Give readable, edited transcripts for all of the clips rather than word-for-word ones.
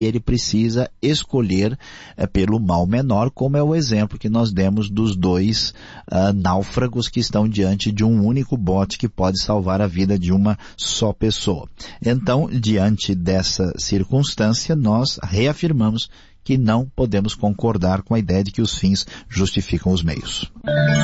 ele precisa escolher pelo mal menor, como é o exemplo que nós demos dos dois náufragos que estão diante de um único bote que pode salvar a vida de uma só pessoa. Então, diante dessa circunstância, nós reafirmamos que não podemos concordar com a ideia de que os fins justificam os meios.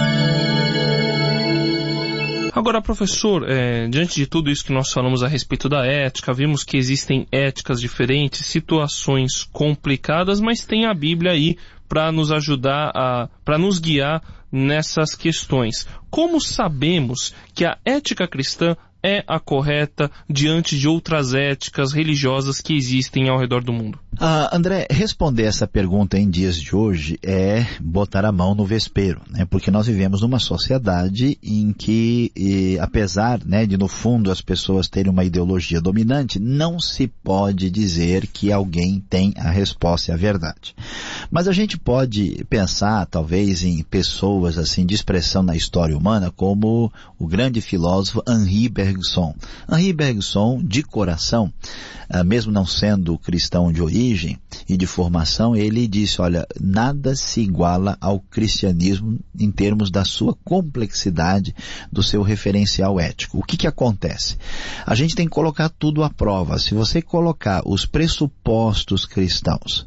Agora, professor, diante de tudo isso que nós falamos a respeito da ética, vimos que existem éticas diferentes, situações complicadas, mas tem a Bíblia aí para nos ajudar, para nos guiar nessas questões. Como sabemos que a ética cristã é a correta diante de outras éticas religiosas que existem ao redor do mundo? André, responder essa pergunta em dias de hoje é botar a mão no vespeiro, né? Porque nós vivemos numa sociedade em que, apesar, né, de no fundo as pessoas terem uma ideologia dominante, não se pode dizer que alguém tem a resposta e a verdade. Mas a gente pode pensar, talvez, em pessoas assim de expressão na história humana, como o grande filósofo Henri Bergson. Henri Bergson, de coração, mesmo não sendo cristão de origem e de formação, ele disse, olha, nada se iguala ao cristianismo em termos da sua complexidade, do seu referencial ético. O que acontece? A gente tem que colocar tudo à prova. Se você colocar os pressupostos cristãos,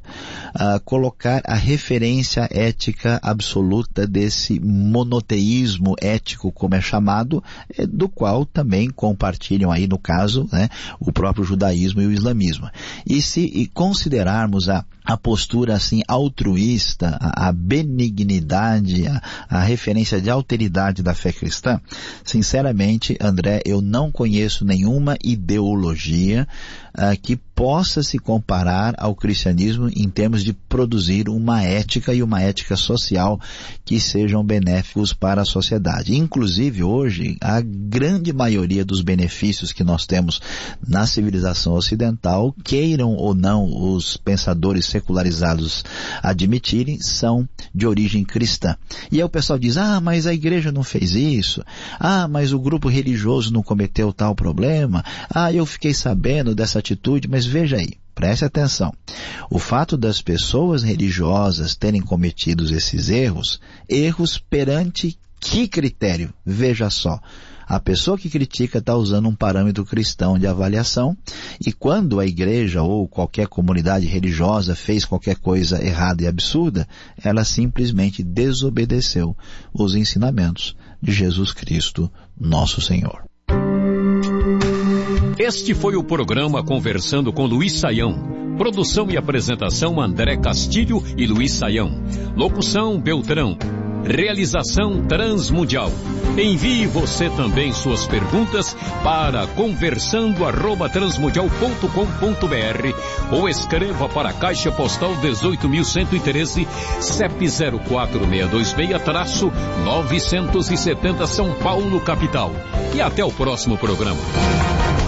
colocar a referência ética absoluta desse monoteísmo ético, como é chamado, do qual também compartilham aí, no caso, né, o próprio judaísmo e o islamismo. E se considerarmos a postura assim altruísta, a benignidade, a referência de alteridade da fé cristã, sinceramente, André, eu não conheço nenhuma ideologia que possa se comparar ao cristianismo em termos de produzir uma ética e uma ética social que sejam benéficos para a sociedade. Inclusive, hoje, a grande maioria dos benefícios que nós temos na civilização ocidental, queiram ou não os pensadores secularizados admitirem, são de origem cristã. E aí o pessoal diz, mas a igreja não fez isso, mas o grupo religioso não cometeu tal problema, eu fiquei sabendo dessa atitude, mas veja aí, preste atenção. O fato das pessoas religiosas terem cometido esses erros perante que critério? Veja só. A pessoa que critica está usando um parâmetro cristão de avaliação, e quando a igreja ou qualquer comunidade religiosa fez qualquer coisa errada e absurda, ela simplesmente desobedeceu os ensinamentos de Jesus Cristo, nosso Senhor. Este foi o programa Conversando com Luiz Saião. Produção e apresentação André Castilho e Luiz Saião. Locução Beltrão. Realização Transmundial. Envie você também suas perguntas para conversando@transmundial.com.br ou escreva para a Caixa Postal 18.113, CEP 04626-970 São Paulo, capital. E até o próximo programa.